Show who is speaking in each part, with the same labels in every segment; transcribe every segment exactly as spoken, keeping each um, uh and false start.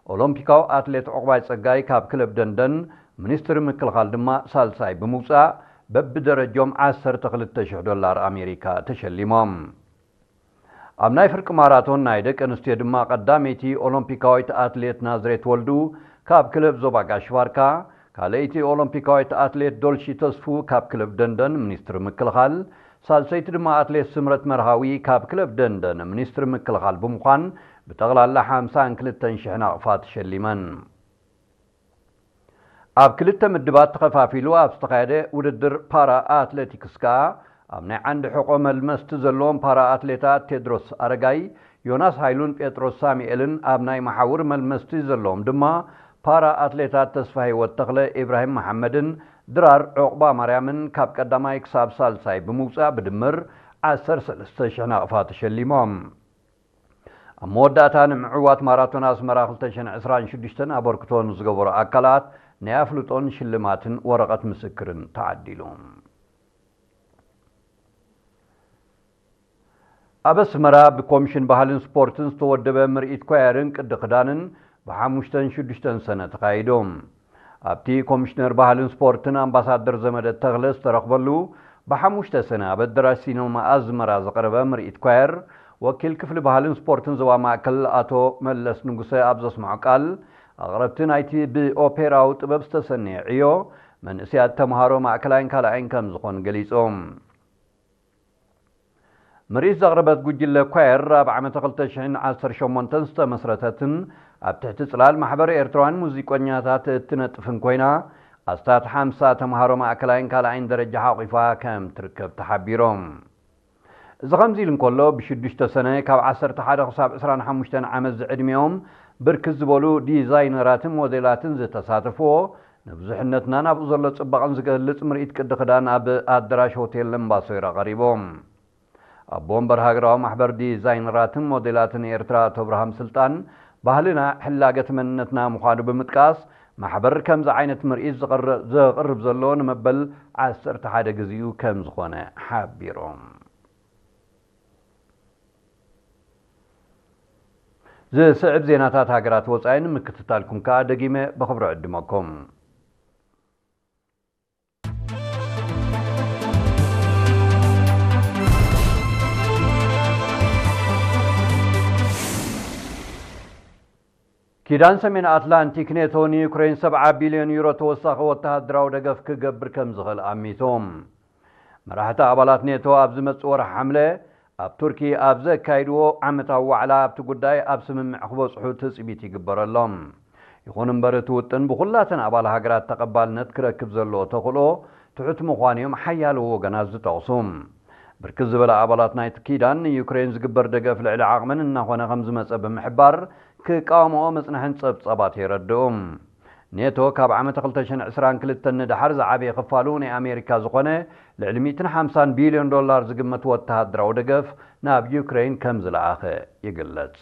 Speaker 1: ኦሎምፒካው አትሌት ዕቁባይ ጸጋይ ካብ ክለብ ደንደን ሚኒስትር ምክልኻል ድማ ሳልሳይ ብምውጻእ በብደረጃኦም ዓሰርተ ክልተ ሽሕ ዶላር አሜሪካ ተሸሊሞም ኣብ ናይ ፍርቂ ማራቶን ናይ ደቂ ኣንስትዮ ድማ ቀዳመይቲ ኦሎምፒካዊት አትሌት ናዝሬት ወልዱ ካብ ክለብ ዞባ ጋሽባርካ ካልአይቲ ኦሎምፒካዊት አትሌት ዶልሺ ተስፉ ካብ ክለብ ደንደን ሚኒስትር ምክልኻል ሳልሰይቲ ድማ አትሌት ስምረት መርሃዊ ካብ ክለብ ደንደን ሚኒስትር ምክልኻል ብምዃን ብጠቕላላ ሓምሳ ወክልተ ሽሕ ናቕፋ ተሸሊመን ኣብ ክልተ ምድባት ተኸፋፊሉ ኣብ ዝተኻየደ ውድድር ፓራ አትሌቲክስ ከዓ ኣብ ናይ ዓንዲ ሕቆ መልመስቲ ዘለዎም ፓራ አትሌታት ቴድሮስ አረጋይ ዮናስ ሃይሉን ጴጥሮስ ሳሙኤልን ኣብ ናይ መሓውር መልመስቲ ዘለዎም ድማ ፓራ አትሌታት ተስፋ ህይወት ተኽለ ኢብራሂም መሐመድን ድራር ዕቁባ ማርያምን ካብ ቀዳማይ ክሳብ ሳልሳይ ብምውጻእ ብድምር ዓሰርተ ሰለስተ ሽሕ ናቕፋ ተሸሊሞም ኣብ መወዳእታ ንምዕዋት ማራቶን ኣስመራ ክልተ ሽሕ ዒስራን ሽዱሽተ ኣበርክቶ ንዝገበሩ ኣካላት ናይ ኣፍልጦን ሽልማትን ወረቐት ምስክርን ተዓዲሎም ኣብ ኣስመራ ብኮሚሽን ባህልን ስፖርትን ዝተወደበ ምርኢት ኳየርን ቅዲ ክዳንን ብሓሙሽተን ሽዱሽተን ሰነ ተካይዶም ኣብቲ ኮሚሽነር ባህልን ስፖርትን ኣምባሳደር ዘመደት ተኽለ ዝተረኽበሉ ብሓሙሽተ ሰነ ኣብ ኣዳራሽ ሲኔማ ኣዝመራ ዝቐረበ ምርኢት ኳየር ወኪል ክፍሊ ባህልን ስፖርትን ዞባ ማእከል ኣቶ መለስ ንጉሰ ኣብ ዘስምዖ ቃል ኣቕረብቲ ናይቲ ብኦፔራዊ ጥበብ ዝተሰነየ ዕዮ መንእስያት ተምሃሮ ማእከላይን ካልኣይን ከም ዝኾን ገሊፆም ምርኢት ዘቕረበት ጉጅለ ኳየር ኣብ ዓመተ ክልተ ሽሕ ዓሰርተ ሸሞንተ ዝተመስረተትን ኣብ ትሕቲ ጽላል ማሕበር ኤርትራውያን ሙዚቀኛታት እትነጥፍን ኮይና ኣስታት ሓምሳ ተምሃሮ ማእከላይን ካልኣይን ደረጃ ሓቂፋ ከም ትርከብ ተሓቢሮም እዚ ከምዚ ኢሉ እንከሎ ብሽዱሽተ ሰነ ካብ ዓሰርተ ሓደ ክሳብ ዒስራን ሓሙሽተ ዓመት ዝዕድሜኦም ብርክት ዝበሉ ዲዛይነራትን ሞዴላትን ዝተሳተፍዎ ንብዙሕነትና ናብኡ ዘሎ ጽባቐን ዝገልጽ ምርኢት ቅዲ ክዳን ኣብ ኣዳራሽ ሆቴል ለምባሶይራ ቀሪቦም ኣብ ቦምበር ሃገራዊ ማሕበር ዲዛይነራትን ሞዴላትን ኤርትራ ኣቶ ብርሃም ስልጣን ባህልና ሕላገት መንነትና ምዃኑ ብምጥቃስ ማሕበር ከምዚ ዓይነት ምርኢት ዘቕርብ ዘሎ ንመበል ዓሰርተ ሓደ ግዜኡ ከም ዝኾነ ሓቢሮም ዝስዕብ ዜናታት ሃገራት ወፃኢን ምክትታልኩም ከዓ ደጊመ ብኽብሪ ዕድመኩም ኪዳን ሰሜን አትላንቲክ ኔቶ ንዩክሬን ሰብዓ ቢልዮን ዩሮ ተወሳኺ ወተሃደራዊ ደገፍ ክገብር ከም ዝኽእል ኣሚቶም መራሕቲ ኣባላት ኔቶ ኣብ ዝመጽእ ወርሒ ሓምለ ኣብ ቱርኪ ኣብ ዘካይድዎ ዓመታዊ ዋዕላ ኣብቲ ጉዳይ ኣብ ስምምዕ ክበጽሑ ትጽቢት ይግበረሎም ይኹን እምበር እቲ ውጥን ብኹላተን ኣባል ሃገራት ተቐባልነት ክረክብ ዘለዎ ተኽእሎ ትሑት ምዃኑ እዮም ሓያሎ ወገናት ዝጠቕሱ ብርክት ዝበለ ኣባላት ናይቲ ኪዳን ንዩክሬን ዝግበር ደገፍ ልዕሊ ዓቕምን እናኾነ ከም ዝመጸ ብምሕባር ክቃወምኦ መጽናሕን ጸብጻባት የረድኦም ኔቶ ካብ ዓመተ ክልተ ሽሕ ዒስራን ክልተ ንድሓር ዝዓበየ ክፋሉ ናይ ኣሜሪካ ዝኾነ ልዕሊ ሚእቲ ሓምሳ ቢልዮን ዶላር ዝግመት ወተሃደራዊ ደገፍ ናብ ዩክሬን ከም ዝለኣኸ ይግለጽ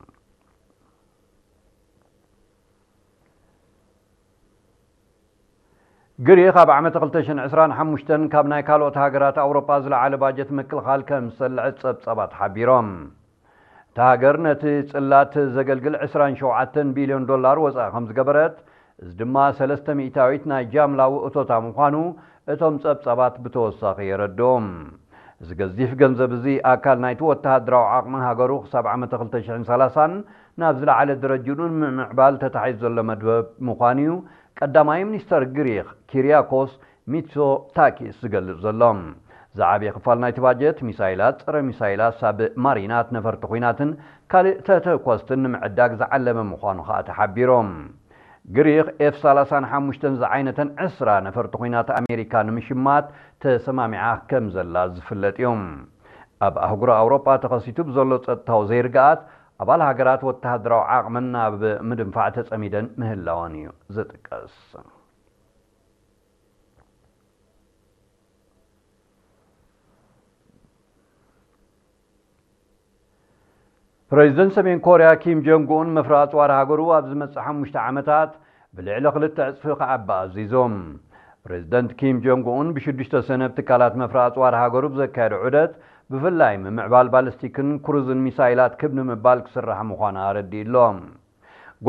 Speaker 1: ግሪክ ኣብ ዓመተ ክልተ ሽሕ ዒስራን ሓሙሽተ ካብ ናይ ካልኦት ሃገራት ኣውሮጳ ዝለዓለ ባጀት ምክልኻል ከም ዝሰልዕት ጸብጻባት ሓቢሮም እታ ሃገር ነቲ ጽላት ዘገልግል ዒስራን ሸውዓተ ቢልዮን ዶላር ወፃኢ ከም ዝገበረት እዚ ድማ ሰለስተ ሚእታዊት ናይ ጃምላዊ እቶታ ምዃኑ እቶም ጸብጻባት ብተወሳኺ የረድኦም እዚ ገዚፍ ገንዘብ እዚ ኣካል ናይቲ ወተሃደራዊ ዓቕሚ ሃገሩ ክሳብ ዓመተ ክልተ ሽሕ ሰላሳን ናብ ዝለዓለ ደረጅኡን ምዕባል ተታሒዙ ዘሎ መድበብ ምዃኑ እዩ ቀዳማይ ሚኒስተር ግሪክ ኪሪያኮስ ሚትሶታኪስ ዝገልጽ ዘሎም ዝዓበየ ክፋል ናይቲ ባጀት ሚሳይላት ጸረ ሚሳይላት ሳብ ማሪናት ነፈርቲ ኩናትን ካልእ ተተኳስትን ንምዕዳግ ዝዓለመ ምዃኑ ከዓ ተሓቢሮም ግሪክ ኤፍ ሰላሳ ሓሙሽተ ዝዓይነተን ዕስራ ነፈርቲ ኩናት ኣሜሪካ ንምሽማት ተሰማሚዓ ከም ዘላ ዝፍለጥ እዮም ኣብ ኣህጉረ ኣውሮጳ ተኸሲቱ ብዘሎ ጸጥታዊ ዘይርግኣት ኣባል ሃገራት ወተሃደራዊ ዓቕምን ናብ ምድንፋዕ ተጸሚደን ምህላወን እዩ ዝጥቀስ ፕሬዚደንት ሰሜን ኮርያ ኪም ጆንግ ኡን መፍራጽ ዋር ሃገሩ ኣብ ዝመጽእ ሓሙሽተ ዓመታት ብልዕሊ ክልተ ዕጽፊ ክዓቢ ኣዚዞም ፕሬዚደንት ኪም ጆንግ ኡን ብሽዱሽተ ሰነ ትካላት መፍራጽ ዋር ሃገሩ ብዘካየደ ዑደት بفلاي مع بالبالستيكن كروزن ميسايلات كبن مبالك سرح مخوانا ردي اللوم